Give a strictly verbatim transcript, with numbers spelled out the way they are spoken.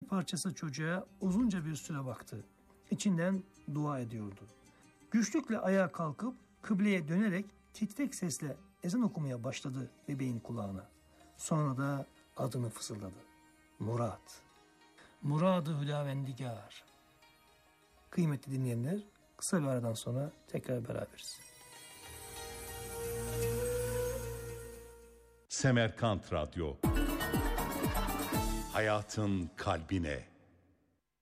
parçası çocuğa uzunca bir süre baktı. İçinden dua ediyordu. Güçlükle ayağa kalkıp kıbleye dönerek titrek sesle ezan okumaya başladı bebeğin kulağına. Sonra da adını fısıldadı. Murat. Muradı Hüdavendigar. Kıymetli dinleyenler, kısa bir aradan sonra tekrar beraberiz. Semerkant Radyo. Hayatın kalbine.